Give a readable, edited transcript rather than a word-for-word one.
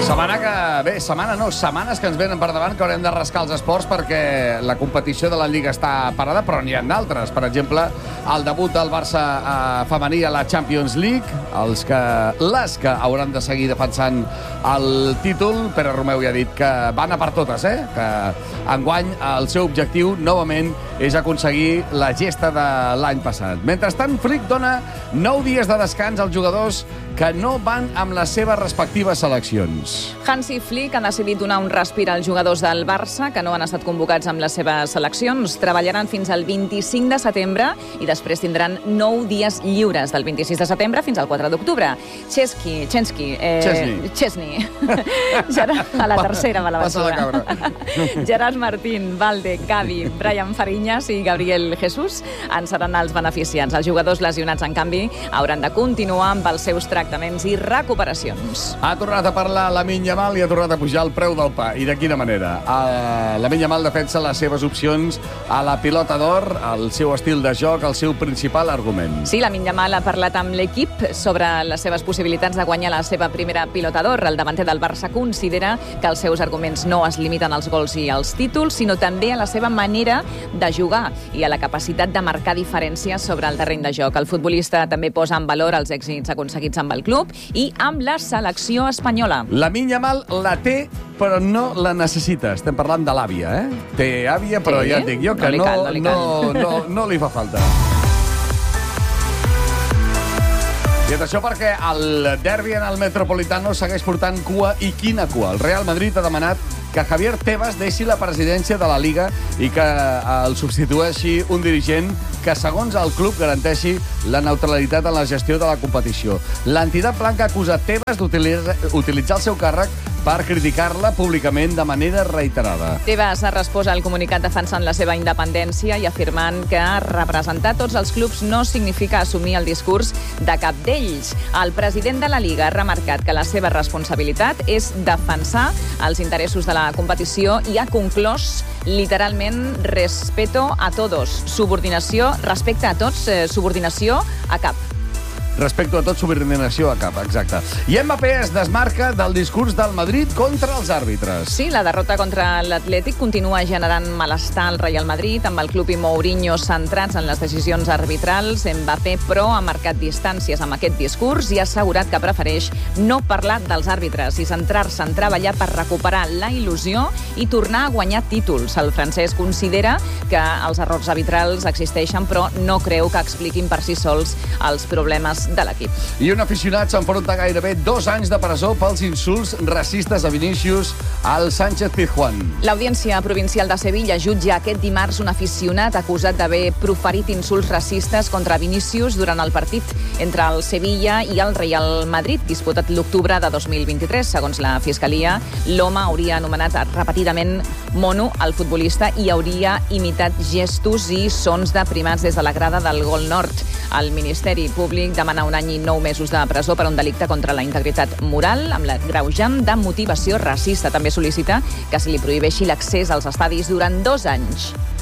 Setmanes que ens venen per davant que haurem de rascar els esports perquè la competició de la Lliga està parada, però n'hi ha d'altres. Per exemple, el debut del Barça femení a la Champions League, les que hauran de seguir defensant el títol. Pere Romeu ja ha dit que van a per totes, que enguany el seu objectiu, novament, és aconseguir la gesta de l'any passat. Mentrestant, Flick dona 9 dies de descans als jugadors que no van amb les seves respectives seleccions. Hansi Flick ha decidit donar un respir als jugadors del Barça que no han estat convocats amb les seves seleccions. Treballaran fins al 25 de setembre i després tindran 9 dies lliures, del 26 de setembre fins al 4 d'octubre. Chesney. A la tercera va l'aventura. Gerard Martín, Valde, Gavi, Brian Fariñas i Gabriel Jesús en seran els beneficiats. Els jugadors lesionats, en canvi, hauran de continuar amb els seus tractaments i recuperacions. Ha tornat a parlar Lamine Yamal i ha tornat a pujar el preu del pa. I de quina manera? Lamine Yamal defensa les seves opcions a la pilota d'or, el seu estil de joc, el seu principal argument. Sí, Lamine Yamal ha parlat amb l'equip sobre les seves possibilitats de guanyar la seva primera pilota d'or. El davanter del Barça considera que els seus arguments no es limiten als gols i als títols, sinó també a la seva manera de jugar i a la capacitat de marcar diferències sobre el terreny de joc. El futbolista també posa en valor els èxits aconseguits amb el club i amb la selecció espanyola. Lamine Yamal la té, però no la necessita. Estem parlant de l'àvia, Té àvia, però ja et dic jo que no li fa falta. I atenció perquè el derbi en el Metropolitano segueix portant cua, i quina cua. El Real Madrid ha demanat que Javier Tebas deixi la presidència de la Liga i que el substitueixi un dirigent que, segons el club, garanteixi la neutralitat en la gestió de la competició. L'entitat blanca acusa Tebas d'utilitzar el seu càrrec per criticar-la públicament de manera reiterada. Tebas ha respost al comunicat defensant la seva independència i afirmant que representar tots els clubs no significa assumir el discurs de cap d'ells. El president de la Liga ha remarcat que la seva responsabilitat és defensar els interessos de la competició i ha conclòs literalment respeto a todos, subordinació, respecte a tots, subordinació a cap. Respecte a tot, subordinació a cap, exacte. I Mbappé es desmarca del discurs del Madrid contra els àrbitres. Sí, la derrota contra l'Atlètic continua generant malestar al Real Madrid, amb el club i Mourinho centrats en les decisions arbitrals. Mbappé, però, ha marcat distàncies amb aquest discurs i ha assegurat que prefereix no parlar dels àrbitres i centrar-se en treballar per recuperar la il·lusió i tornar a guanyar títols. El francès considera que els errors arbitrals existeixen, però no creu que expliquin per si sols els problemes de l'equip. I un aficionat s'enfronta gairebé 2 anys de presó pels insults racistes a Vinícius al Sánchez Pizjuán. L'Audiència Provincial de Sevilla jutja aquest dimarts un aficionat acusat d'haver proferit insults racistes contra Vinícius durant el partit entre el Sevilla i el Real Madrid, disputat l'octubre de 2023. Segons la Fiscalia, l'home hauria anomenat repetidament mono al futbolista i hauria imitat gestos i sons de primats des de la grada del Gol Nord. El Ministeri Públic demana 1 any i 9 mesos de presó per un delicte contra la integritat moral amb l'agreujant de motivació racista. També sol·licita que se li prohibeixi l'accés als estadis durant 2 anys.